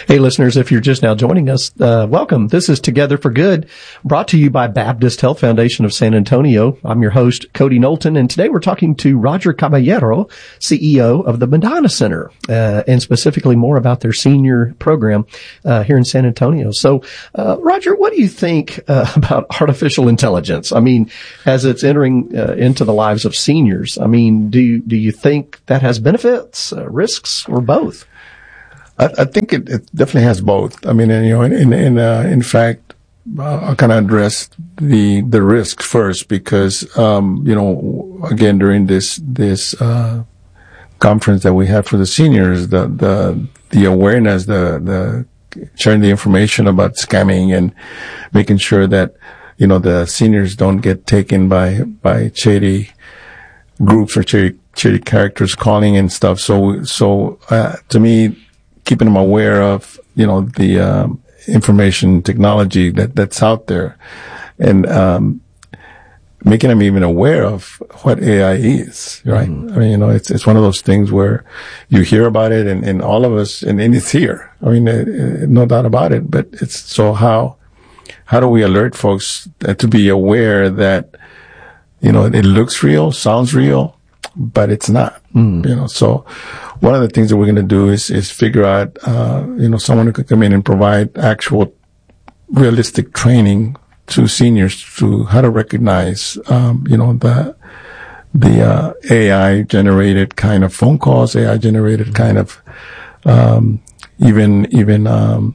Hey, listeners, if you're just now joining us, uh, welcome. This is Together for Good, brought to you by Baptist Health Foundation of San Antonio. I'm your host, Cody Knowlton, and today we're talking to Roger Caballero, C E O of the Madonna Center, uh, and specifically more about their senior program uh, here in San Antonio. So, uh, Roger, what do you think uh, about artificial intelligence? I mean, as it's entering uh, into the lives of seniors, I mean, do you, do you think that has benefits, uh, risks, or both? I, I think it, it definitely has both. I mean, and, you know, in in in, uh, in fact, uh, I'll kind of address the the risks first because, um, you know, again during this this uh, conference that we had for the seniors, the the the awareness, the the sharing the information about scamming and making sure that, you know, the seniors don't get taken by by shady groups or shady shady characters calling and stuff. So so uh, to me, keeping them aware of, you know, the um, information technology that that's out there, and um, making them even aware of what A I is, right? Mm-hmm. I mean, you know, it's it's one of those things where you hear about it, and, and all of us, and, and it's here. I mean, uh, no doubt about it. But it's so how how do we alert folks to be aware that, you know, it looks real, sounds real, but it's not. Mm. You know, so one of the things that we're going to do is, is figure out, uh, you know, someone who could come in and provide actual realistic training to seniors to how to recognize, um, you know, the, the, uh, A I generated kind of phone calls, A I generated kind of, um, even, even, um,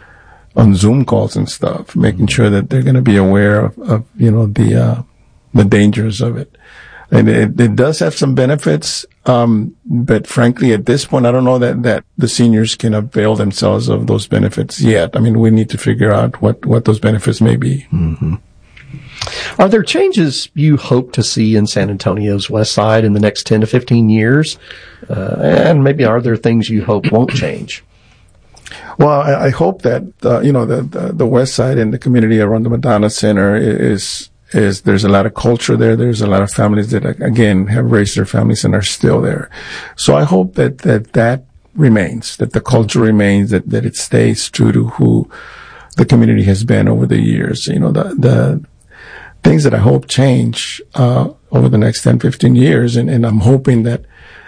on Zoom calls and stuff, making sure that they're going to be aware of, of, you know, the, uh, the dangers of it. And it, it does have some benefits, um, but frankly, at this point, I don't know that, that the seniors can avail themselves of those benefits yet. I mean, we need to figure out what, what those benefits may be. Mm-hmm. Are there changes you hope to see in San Antonio's West Side in the next ten to fifteen years? Uh, and maybe are there things you hope won't change? Well, I, I hope that, uh, you know, the, the, the West Side and the community around the Madonna Center is, is there's a lot of culture there. There's a lot of families that, again, have raised their families and are still there. So I hope that, that, that remains, that the culture remains, that, that it stays true to who the community has been over the years. You know, the, the things that I hope change, uh, over the next ten, fifteen years. And, and I'm hoping that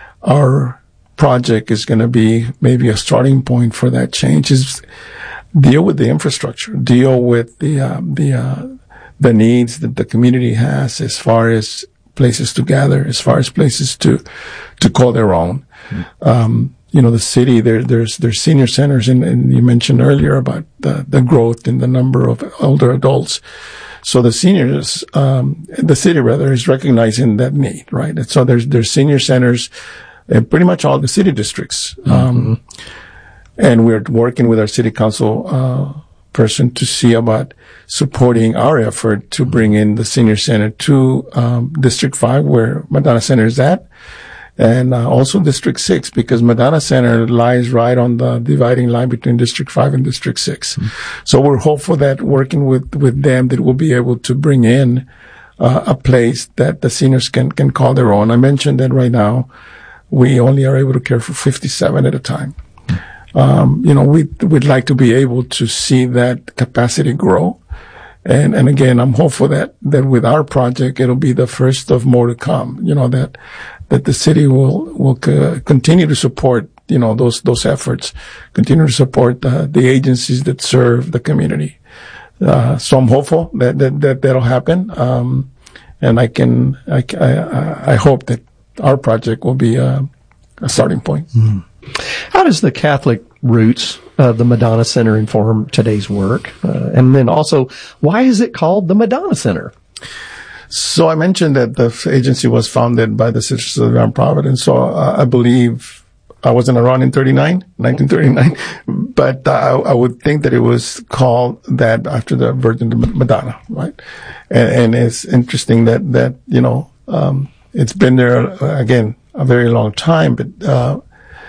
our project is going to be maybe a starting point for that change, is deal with the infrastructure, deal with the, uh, the, uh, the needs that the community has as far as places to gather, as far as places to, to call their own. Mm-hmm. Um, you know, the city, there, there's, there's senior centers, and, and you mentioned earlier about the, the growth in the number of older adults. So the seniors, um, the city rather is recognizing that need, right? And so there's, there's senior centers in pretty much all the city districts. Mm-hmm. Um, and we're working with our city council, uh, person to see about supporting our effort to bring in the senior center to um, District five, where Madonna Center is at, and uh, also District six, because Madonna Center lies right on the dividing line between District five and District six. Mm-hmm. So we're hopeful that working with, with them, that we'll be able to bring in uh, a place that the seniors can, can call their own. I mentioned that right now we only are able to care for fifty-seven at a time. Um, you know, we, we'd like to be able to see that capacity grow. And, and again, I'm hopeful that, that with our project, it'll be the first of more to come, you know, that, that the city will, will c- continue to support, you know, those, those efforts, continue to support the, the agencies that serve the community. Uh, so I'm hopeful that, that, that that'll happen. Um, and I can, I, I, I hope that our project will be a, a starting point. Mm. How does the Catholic roots of the Madonna Center inform today's work? Uh, and then also, why is it called the Madonna Center? So I mentioned that the agency was founded by the Sisters of Divine Providence. So uh, I believe I wasn't around in thirty-nine, nineteen thirty-nine, but uh, I would think that it was called that after the Virgin Madonna, right? And, and it's interesting that, that, you know, um, it's been there, uh, again, a very long time, but, uh,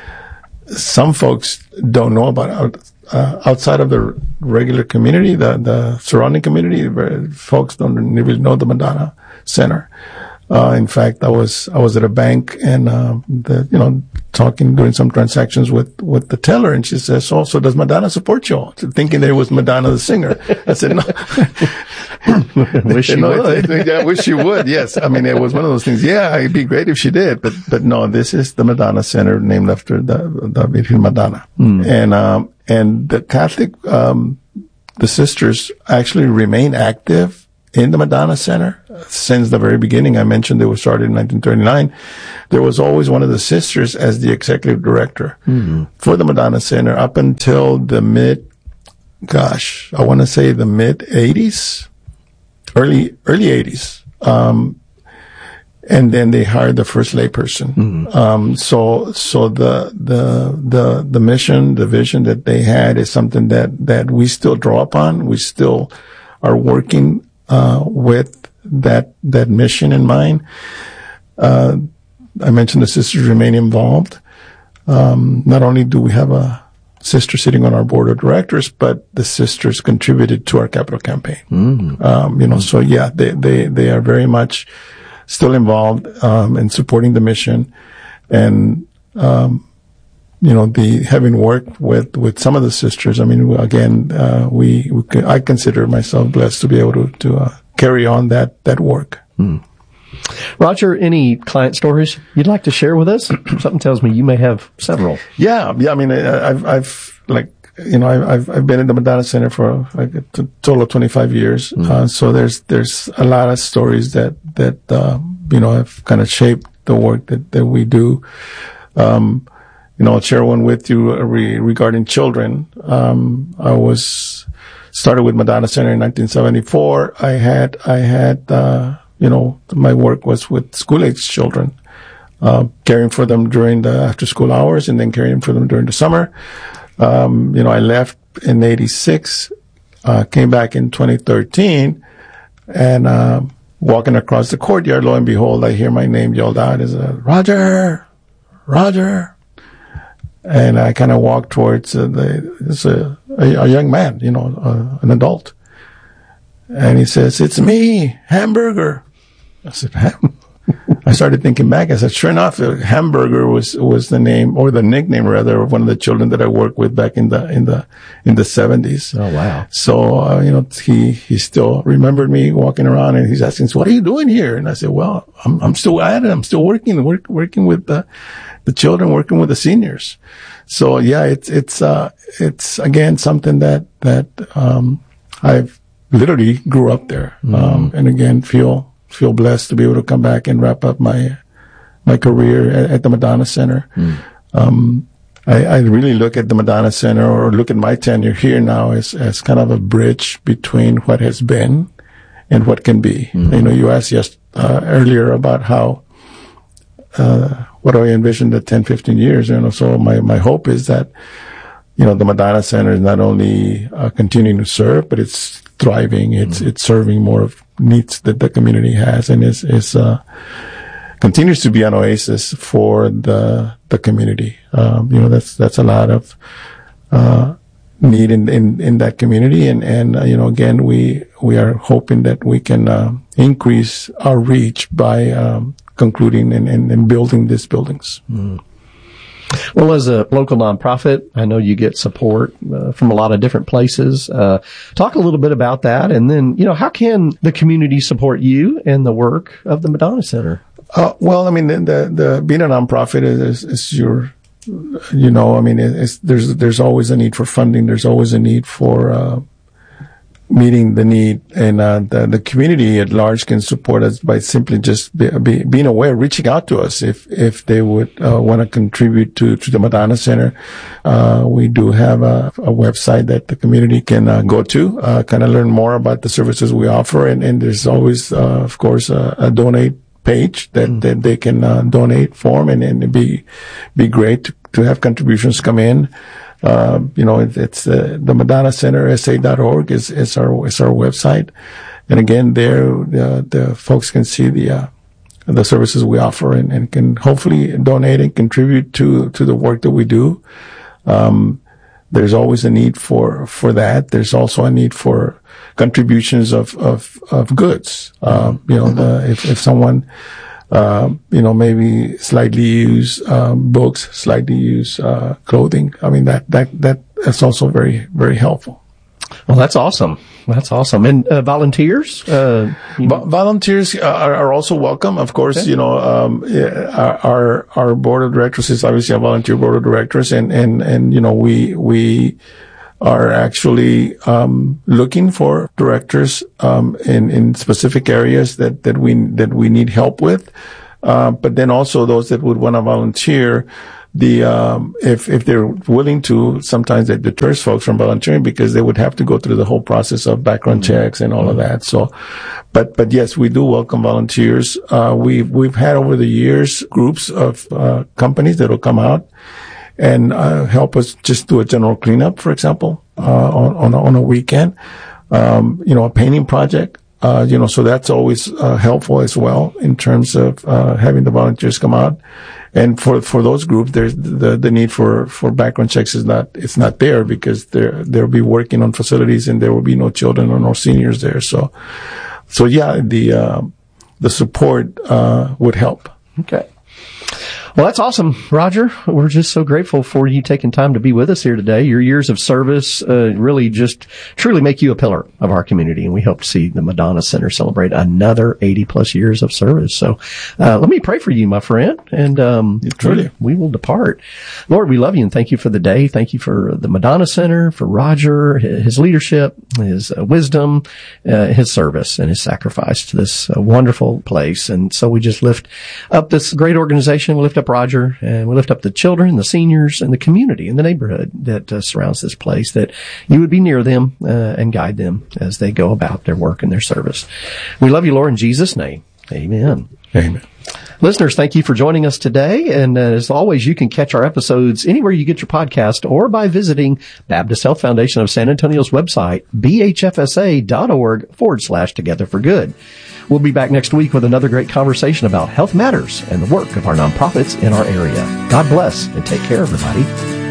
some folks don't know about it. Uh, outside of the regular community, the, the surrounding community, folks don't really know the Madonna Center. Uh, in fact, I was, I was at a bank and, uh, the, you know, talking, doing some transactions with, with the teller, and she says, "Oh, so does Madonna support you all?" Thinking that it was Madonna the singer. I said, "No." Wish she no, would. I wish she would. Yes. I mean, it was one of those things. Yeah, it'd be great if she did, but, but no, this is the Madonna Center named after the, the Virgin Madonna. Mm. And, um, and the Catholic, um, the sisters actually remain active in the Madonna Center since the very beginning. I mentioned they were started in nineteen thirty-nine. There was always one of the sisters as the executive director mm-hmm. for the Madonna Center up until the mid, gosh, I want to say the mid eighties, early, early eighties. Um, and then they hired the first layperson. Mm-hmm. Um, so, so the, the, the, the mission, the vision that they had is something that, that we still draw upon. We still are working Uh, with that, that mission in mind. Uh, I mentioned the sisters remain involved. Um, not only do we have a sister sitting on our board of directors, but the sisters contributed to our capital campaign. Mm. Um, you know, so yeah, they, they, they are very much still involved, um, in supporting the mission. And, um, you know, the, having worked with, with some of the sisters, I mean, again, uh, we, we I consider myself blessed to be able to, to, uh, carry on that, that work. Mm. Roger, any client stories you'd like to share with us? Something tells me you may have several. Yeah. Yeah. I mean, I, I've, I've, like, you know, I've, I've been at the Madonna Center for like a total of twenty-five years. Mm. Uh, so there's, there's a lot of stories that, that, uh, you know, have kind of shaped the work that, that we do. Um, You know, I'll share one with you re- regarding children. Um, I was started with Madonna Center in nineteen seventy-four. I had, I had, uh, you know, my work was with school-age children, uh, caring for them during the after-school hours and then caring for them during the summer. Um, you know, I left in eighty-six, uh, came back in twenty thirteen, and, uh, walking across the courtyard, lo and behold, I hear my name yelled out as a Roger, Roger. And I kind of walked towards uh, the, it's a, a, a young man, you know, uh, an adult. And he says, "It's me, Hamburger." I said, Ham? I started thinking back. I said, sure enough, uh, Hamburger was, was the name, or the nickname rather, of one of the children that I worked with back in the, in the, in the seventies. Oh, wow. So, uh, you know, he, he still remembered me walking around, and he's asking, "So what are you doing here?" And I said, "Well, I'm, I'm still at it. I'm still working, work, working with the, the children, working with the seniors." So yeah, it's, it's, uh, it's again something that, that, um, I've literally grew up there. Mm-hmm. Um, and again, feel, feel blessed to be able to come back and wrap up my, my career at, at the Madonna Center. Mm. Um, I, I really look at the Madonna Center, or look at my tenure here now, as, as kind of a bridge between what has been and what can be. Mm-hmm. You know, you asked yes, uh, earlier about how, uh, what do I envision the ten, fifteen years? You know, so my, my hope is that, you know, the Madonna Center is not only uh, continuing to serve, but it's thriving. It's, mm-hmm. it's serving more of needs that the community has, and is, is, uh, continues to be an oasis for the, the community. Um, you know, that's, that's a lot of, uh, need in, in, in that community. And, and, uh, you know, again, we, we are hoping that we can, uh, increase our reach by, um, concluding and, and, and building these buildings. Mm. Well, as a local nonprofit, I know you get support uh, from a lot of different places. Uh, talk a little bit about that, and then, you know, how can the community support you and the work of the Madonna Center? Uh, well, I mean, the, the, the being a nonprofit is, is your, you know, I mean, it's, there's, there's always a need for funding. There's always a need for, uh, meeting the need, and uh, the, the community at large can support us by simply just be, be, being aware, reaching out to us if if they would uh, want to contribute to to the Madonna Center. Uh, we do have a, a website that the community can uh, go to, uh, kind of learn more about the services we offer, and, and there's always, uh, of course, a, a donate page that, mm. that they can uh, donate form, and, and it'd be be great to, to have contributions come in. Uh, you know, it, it's, uh, the Madonna Center S A dot org is, is our, is our website. And again, there, uh, the folks can see the, uh, the services we offer, and, and can hopefully donate and contribute to, to the work that we do. Um, there's always a need for, for that. There's also a need for contributions of, of, of goods. Um, you know, the, if, if someone, uh, you know, maybe slightly use, um, books, slightly use, uh, clothing. I mean, that, that, that, that's also very, very helpful. Well, that's awesome. That's awesome. And uh, volunteers? Uh, Vo- volunteers are, are also welcome. Of course, okay. you know, um, our, our board of directors is obviously a volunteer board of directors, and, and, and, you know, we, we are actually, um, looking for directors, um, in, in specific areas that, that we, that we need help with. Uh, but then also those that would want to volunteer. The, um, if, if they're willing to, sometimes that deters folks from volunteering because they would have to go through the whole process of background mm-hmm. checks and all mm-hmm. of that. So, but, but yes, we do welcome volunteers. Uh, we've, we've had over the years groups of, uh, companies that will come out and, uh, help us just do a general cleanup, for example, uh, on, on, a, on a weekend. Um, you know, a painting project. Uh, you know, so that's always, uh, helpful as well in terms of, uh, having the volunteers come out. And for, for those groups, there's the, the need for, for background checks is not, it's not there because they're, they'll be working on facilities and there will be no children or no seniors there. So, so yeah, the, uh, the support, uh, would help. Okay. Well, that's awesome, Roger. We're just so grateful for you taking time to be with us here today. Your years of service uh, really just truly make you a pillar of our community, and we hope to see the Madonna Center celebrate another eighty plus years of service. So uh, let me pray for you, my friend, and um, truly. we, we will depart. Lord, we love you and thank you for the day. Thank you for the Madonna Center, for Roger, his leadership, his uh, wisdom, uh, his service, and his sacrifice to this uh, wonderful place. And so we just lift up this great organization. We lift up Roger, and we lift up the children, the seniors, and the community and the neighborhood that uh, surrounds this place, that you would be near them uh, and guide them as they go about their work and their service. We love you, Lord, in Jesus' name. Amen. Amen. Listeners, thank you for joining us today. And uh, as always, you can catch our episodes anywhere you get your podcast or by visiting Baptist Health Foundation of San Antonio's website, b h f s a dot org forward slash together for good. We'll be back next week with another great conversation about health matters and the work of our nonprofits in our area. God bless and take care, everybody.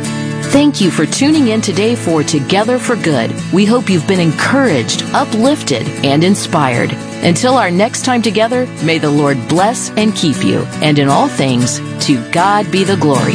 Thank you for tuning in today for Together for Good. We hope you've been encouraged, uplifted, and inspired. Until our next time together, may the Lord bless and keep you. And in all things, to God be the glory.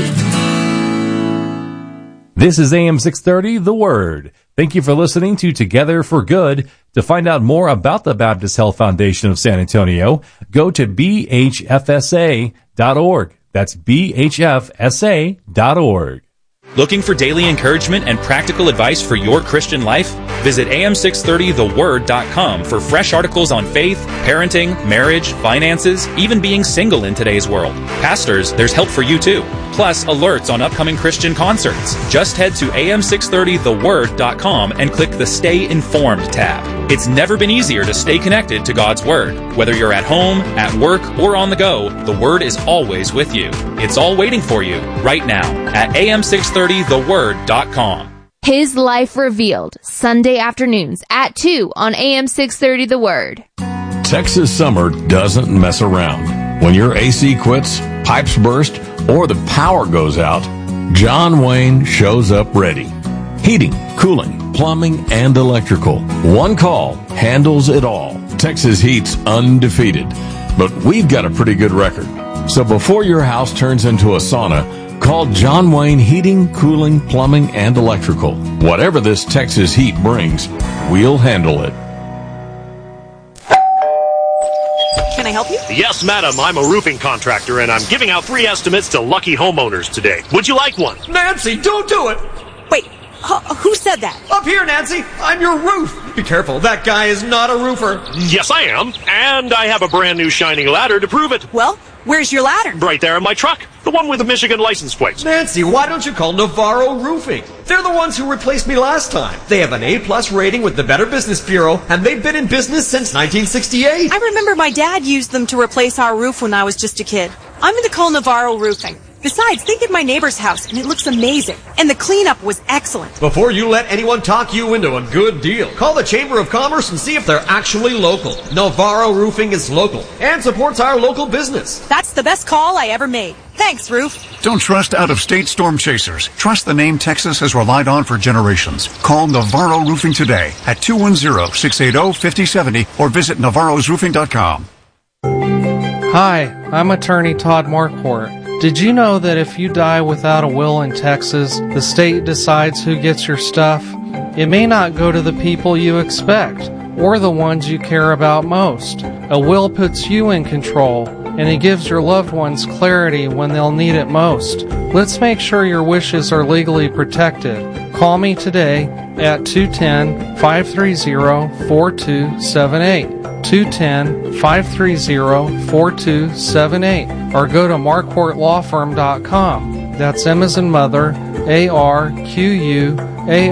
This is A M six thirty, The Word. Thank you for listening to Together for Good. To find out more about the Baptist Health Foundation of San Antonio, go to b h f s a dot org. That's b h f s a dot org. Looking for daily encouragement and practical advice for your Christian life? Visit a m six thirty the word dot com for fresh articles on faith, parenting, marriage, finances, even being single in today's world. Pastors, there's help for you too. Plus, alerts on upcoming Christian concerts. Just head to a m six thirty the word dot com and click the Stay Informed tab. It's never been easier to stay connected to God's Word. Whether you're at home, at work, or on the go, the Word is always with you. It's all waiting for you right now at a m six thirty the word dot com. His Life Revealed, Sunday afternoons at two on A M six thirty The Word. Texas summer doesn't mess around. When your A C quits, pipes burst, or the power goes out, John Wayne shows up ready. Heating, cooling, plumbing, and electrical. One call handles it all. Texas Heat's undefeated. But we've got a pretty good record. So before your house turns into a sauna, call John Wayne Heating, Cooling, Plumbing, and Electrical. Whatever this Texas heat brings, we'll handle it. Can I help you? Yes, madam. I'm a roofing contractor, and I'm giving out free estimates to lucky homeowners today. Would you like one? Nancy, don't do it! Wait, uh, who said that? Up here, Nancy! I'm your roof! Be careful, that guy is not a roofer. Yes, I am. And I have a brand new shining ladder to prove it. Well, where's your ladder? Right there in my truck. The one with the Michigan license plate. Nancy, why don't you call Navarro Roofing? They're the ones who replaced me last time. They have an A plus rating with the Better Business Bureau, and they've been in business since nineteen sixty-eight. I remember my dad used them to replace our roof when I was just a kid. I'm going to call Navarro Roofing. Besides, they did my neighbor's house, and it looks amazing. And the cleanup was excellent. Before you let anyone talk you into a good deal, call the Chamber of Commerce and see if they're actually local. Navarro Roofing is local and supports our local business. That's the best call I ever made. Thanks, Roof. Don't trust out-of-state storm chasers. Trust the name Texas has relied on for generations. Call Navarro Roofing today at two one zero, six eight zero, five zero seven zero or visit navarros roofing dot com. Hi, I'm attorney Todd Marquardt. Did you know that if you die without a will in Texas, the state decides who gets your stuff? It may not go to the people you expect, or the ones you care about most. A will puts you in control, and it gives your loved ones clarity when they'll need it most. Let's make sure your wishes are legally protected. Call me today at two one zero, five three zero, four two seven eight. two one zero, five three zero, four two seven eight or go to marquardt law firm dot com. That's M as in mother, A R Q U A